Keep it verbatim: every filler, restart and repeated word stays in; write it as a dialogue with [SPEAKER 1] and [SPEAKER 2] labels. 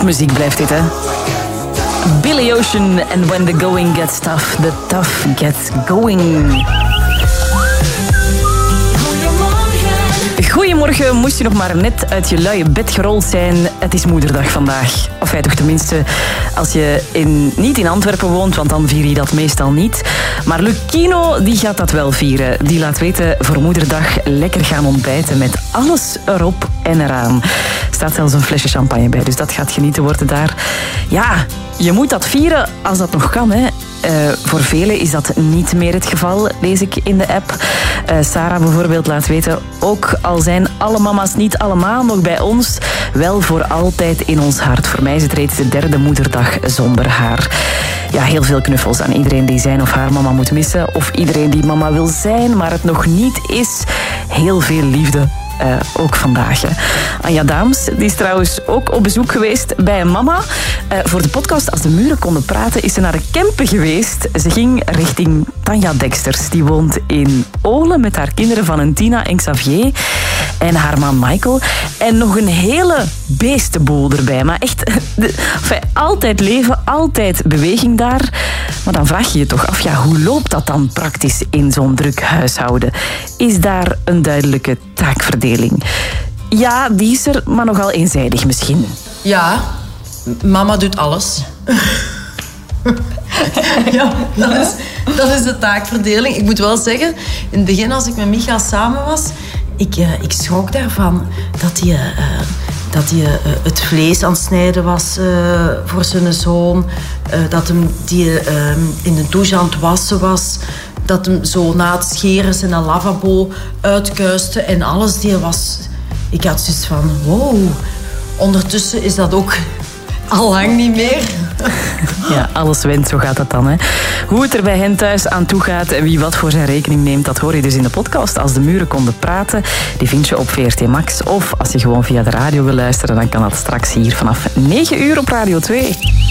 [SPEAKER 1] Topmuziek blijft dit, hè. Billy Ocean en When the Going Gets Tough, the Tough Gets Going. Goedemorgen, moest je nog maar net uit je luie bed gerold zijn. Het is moederdag vandaag. Of jij toch tenminste als je in, niet in Antwerpen woont, want dan vier je dat meestal niet. Maar Lucchino, die gaat dat wel vieren. Die laat weten voor moederdag lekker gaan ontbijten met alles erop en eraan. Er staat zelfs een flesje champagne bij, dus dat gaat genieten worden daar. Ja, je moet dat vieren als dat nog kan, hè. Uh, voor velen is dat niet meer het geval, lees ik in de app. Uh, Sarah bijvoorbeeld laat weten, ook al zijn alle mama's niet allemaal nog bij ons, wel voor altijd in ons hart. Voor mij is het reeds de derde moederdag zonder haar. Ja, heel veel knuffels aan iedereen die zijn of haar mama moet missen. Of iedereen die mama wil zijn, maar het nog niet is. Heel veel liefde. Uh, ook vandaag. Hè. Anja Daams, die is trouwens ook op bezoek geweest bij een mama. Uh, voor de podcast Als de Muren Konden Praten is ze naar de Kempen geweest. Ze ging richting Tanja Deksters. Die woont in Olen met haar kinderen Valentina en Xavier. En haar man Michael. En nog een hele beestenboel erbij. Maar echt, de, enfin, altijd leven, altijd beweging daar. Maar dan vraag je je toch af, ja, hoe loopt dat dan praktisch in zo'n druk huishouden? Is daar een duidelijke taakverdeling? Ja, die is er, maar nogal eenzijdig misschien.
[SPEAKER 2] Ja, mama doet alles. Ja, dat is, dat is de taakverdeling. Ik moet wel zeggen, in het begin als ik met Micha samen was, ik, uh, ik schrok daarvan dat hij... Uh, dat hij uh, het vlees aan het snijden was uh, voor zijn zoon. Uh, dat hem die uh, in de douche aan het wassen was. Dat hem zo na het scheren zijn lavabo uitkuiste en alles. Die was... Ik had zoiets van, wow. Ondertussen is dat ook al lang niet meer.
[SPEAKER 1] Ja, alles went, zo gaat dat dan. Hè. Hoe het er bij hen thuis aan toe gaat en wie wat voor zijn rekening neemt, dat hoor je dus in de podcast Als de Muren Konden Praten. Die vind je op V R T Max. Of als je gewoon via de radio wil luisteren, dan kan dat straks hier vanaf negen uur op Radio twee.